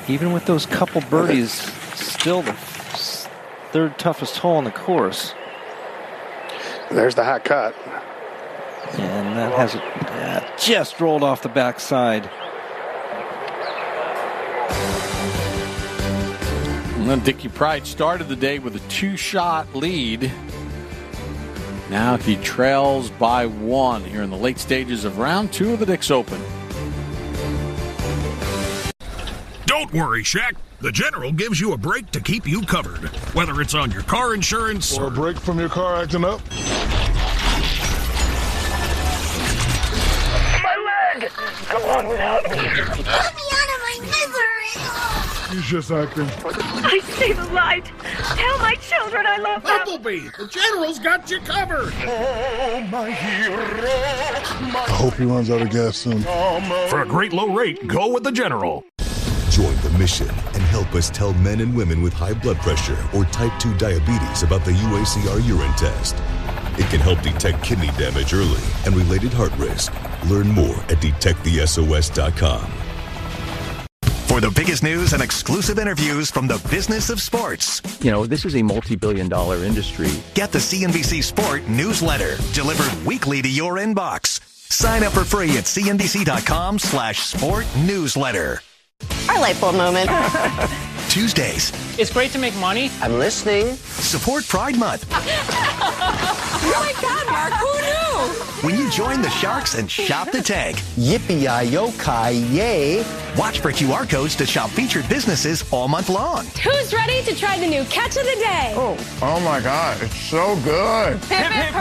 even with those couple birdies, still the third toughest hole in the course. There's the high cut. And that has just rolled off the backside. And then Dickie Pride started the day with a 2-shot lead. Now he trails by 1 here in the late stages of round 2 of the Dix Open. Don't worry, Shaq. The General gives you a break to keep you covered, whether it's on your car insurance or a break from your car acting up. My leg! Go on without me. Let me out of my misery! He's just acting. I see the light. Tell my children I love them. Bumblebee, the General's got you covered. Oh, my hero. I hope he runs out of gas soon. For a great low rate, go with the General. Join the mission and help us tell men and women with high blood pressure or type 2 diabetes about the UACR urine test. It can help detect kidney damage early and related heart risk. Learn more at detectthesos.com. For the biggest news and exclusive interviews from the business of sports. You know, this is a multi-billion-dollar industry. Get the CNBC Sport newsletter delivered weekly to your inbox. Sign up for free at cnbc.com/sport newsletter. Our light bulb moment. Tuesdays. It's great to make money. I'm listening. Support Pride Month. Oh my God, Mark, who knew? When you join the Sharks and shop the tank. Yippee-yi-yo-ki-yay. Watch for QR codes to shop featured businesses all month long. Who's ready to try the new catch of the day? Oh my God, it's so good. Hip, hip,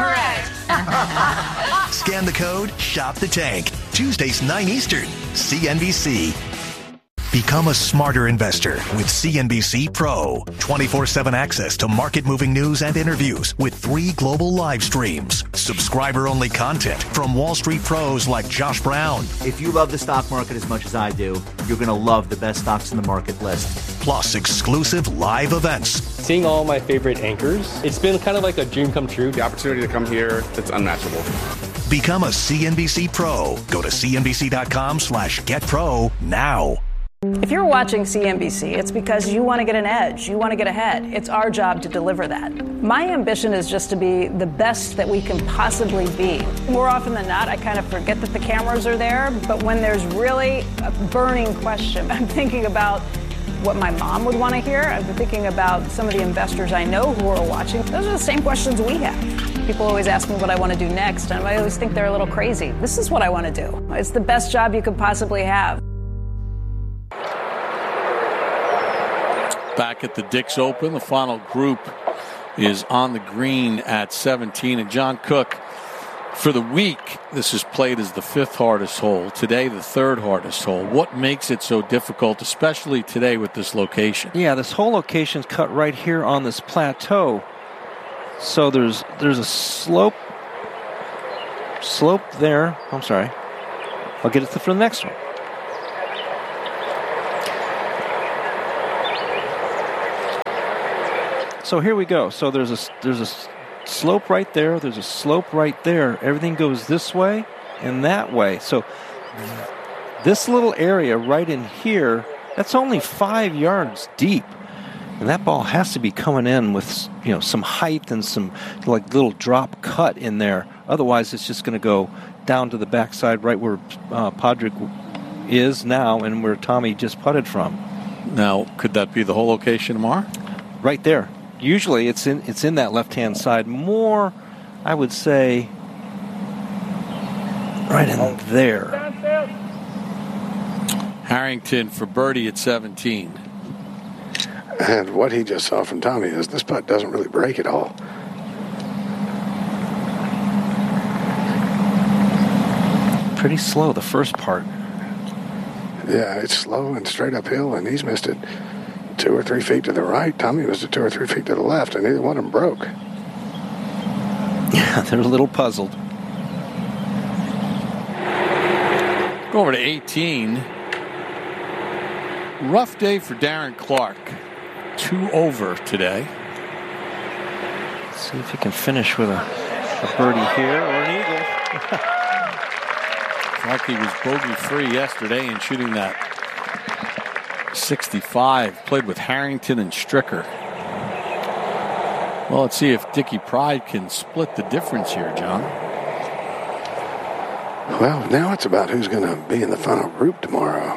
hooray. Scan the code, shop the tank. Tuesdays, 9 Eastern. CNBC. Become a smarter investor with CNBC Pro. 24/7 access to market-moving news and interviews with 3 global live streams. Subscriber-only content from Wall Street pros like Josh Brown. If you love the stock market as much as I do, you're going to love the best stocks in the market list. Plus exclusive live events. Seeing all my favorite anchors, it's been kind of like a dream come true. The opportunity to come here, it's unmatchable. Become a CNBC Pro. Go to cnbc.com/getpro now. If you're watching CNBC, it's because you want to get an edge. You want to get ahead. It's our job to deliver that. My ambition is just to be the best that we can possibly be. More often than not, I kind of forget that the cameras are there, but when there's really a burning question, I'm thinking about what my mom would want to hear. I've been thinking about some of the investors I know who are watching. Those are the same questions we have. People always ask me what I want to do next, and I always think they're a little crazy. This is what I want to do. It's the best job you could possibly have. Back at the Dix Open, the final group is on the green at 17. And John Cook, for the week, this is played as the 5th hardest hole. Today, the 3rd hardest hole. What makes it so difficult, especially today with this location? Yeah, this whole location's cut right here on this plateau. So there's a slope there. I'm sorry. I'll get it for the next one. So here we go. So there's a slope right there. There's a slope right there. Everything goes this way and that way. So this little area right in here, that's only 5 yards deep. And that ball has to be coming in with, some height and some like little drop cut in there. Otherwise, it's just going to go down to the backside right where Padraig is now and where Tommy just putted from. Now, could that be the whole location tomorrow? Right there. Usually it's in that left-hand side. More, I would say, right in there. Harrington for birdie at 17. And what he just saw from Tommy is this putt doesn't really break at all. Pretty slow, the first part. Yeah, it's slow and straight uphill, and he's missed it 2 or 3 feet to the right. Tommy was 2 or 3 feet to the left, and neither one of them broke. Yeah, they're a little puzzled. Go over to 18. Rough day for Darren Clarke. 2 over today. Let's see if he can finish with a birdie here or an eagle. Clarke was bogey-free yesterday and shooting that 65. Played with Harrington and Stricker. Well, let's see if Dickie Pride can split the difference here, John. Well, now it's about who's going to be in the final group tomorrow.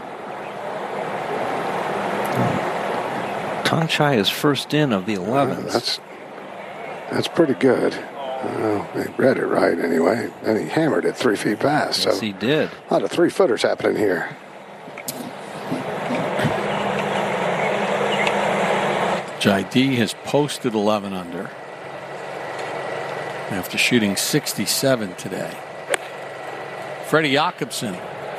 Tong Chai is first in of the 11s. That's pretty good. They read it right anyway. And he hammered it 3 feet past. Yes, so he did. A lot of 3-footers happening here. J.D. has posted 11 under after shooting 67 today. Freddie Jacobson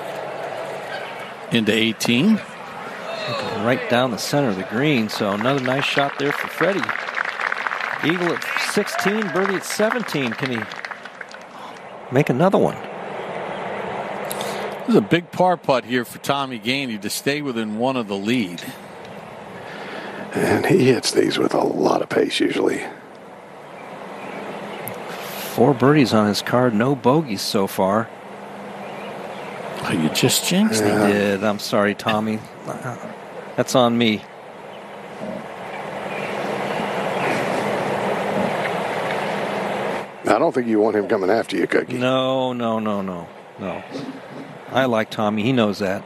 into 18. Right down the center of the green, so another nice shot there for Freddie. Eagle at 16, birdie at 17. Can he make another one? There's a big par putt here for Tommy Gainey to stay within one of the lead. And he hits these with a lot of pace usually. 4 birdies on his card, no bogeys so far. Oh, you just jinxed it. He did. I'm sorry, Tommy. That's on me. I don't think you want him coming after you, Cookie. No. I like Tommy. He knows that.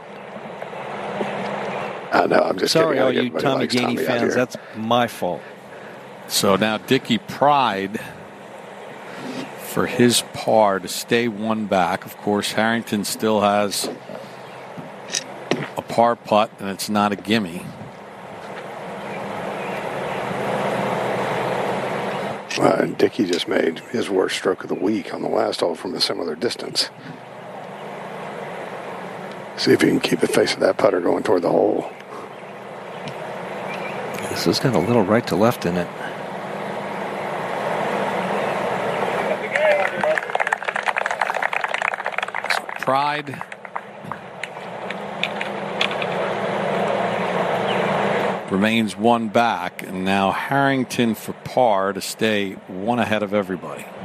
I know. I'm just sorry, kidding. all you Tommy Gainey fans. That's my fault. So now Dickie Pride for his par to stay one back. Of course, Harrington still has a par putt, and it's not a gimme. And Dickie just made his worst stroke of the week on the last hole from a similar distance. See if he can keep the face of that putter going toward the hole. This has got a little right to left in it. So Pride remains one back, and now Harrington for par to stay one ahead of everybody.